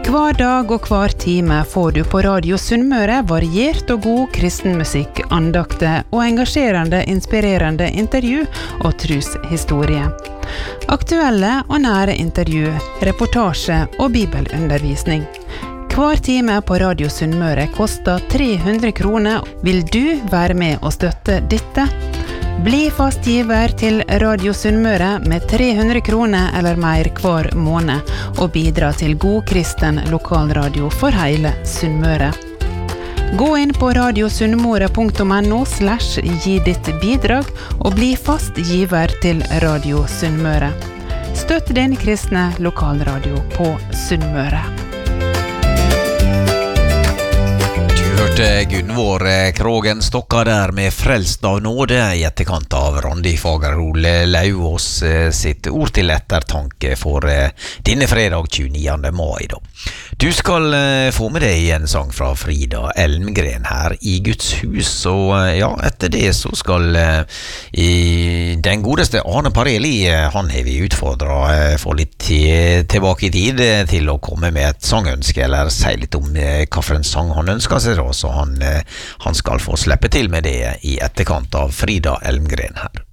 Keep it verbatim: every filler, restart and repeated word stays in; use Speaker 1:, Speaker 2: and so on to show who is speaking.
Speaker 1: Hver dag og hver time får du på Radio Sunnmøre variert og god kristenmusikk, andakter og engasjerende, inspirerende intervju og troshistorie. Aktuelle og nære intervju, reportasje og bibelundervisning. Hver time på Radio Sunnmøre koster tre hundre kroner. Vil du være med og støtte dette? Bli fast giver til Radio Sunnmøre med tre hundre kroner eller mer hver måned, og bidra til god kristen lokalradio for hele Sunnmøre. Gå inn på radiosunnmøre punktum no slash gi ditt bidrag, og bli fast giver til Radio Sunnmøre. Støtt din kristne lokalradio på Sunnmøre.
Speaker 2: Hørte Gunvor Krogen stokka der med frelst av nåde I etterkant av Randi Fagerhol Lauvås sitt ord til ettertanke for denne fredag tjueniende mai da. Du skal få med deg en sang fra Frida Elmgren her I Guds hus, og ja, etter det så skal i den godeste Arne Pareli, han har vi utfordret for litt tilbake I tid til å komme med et sangønske, eller si litt om hva for en sang han ønsker seg da, så han, han skal få slippe til med det I etterkant av Frida Elmgren her.